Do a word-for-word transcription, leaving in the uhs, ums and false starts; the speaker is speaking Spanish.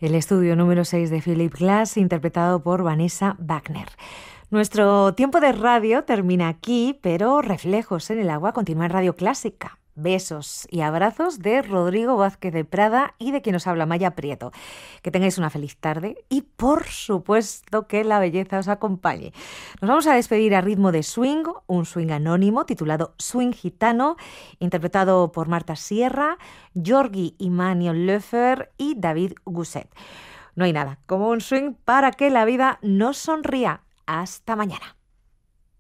el estudio número seis de Philip Glass, interpretado por Vanessa Wagner. Nuestro tiempo de radio termina aquí, pero Reflejos en el Agua continúa en Radio Clásica. Besos y abrazos de Rodrigo Vázquez de Prada y de quien nos habla, Maya Prieto. Que tengáis una feliz tarde y, por supuesto, que la belleza os acompañe. Nos vamos a despedir a ritmo de swing, un swing anónimo titulado Swing Gitano, interpretado por Marta Sierra, Georgi Immanuel Löfer y David Gousset. No hay nada como un swing para que la vida nos sonría. Hasta mañana.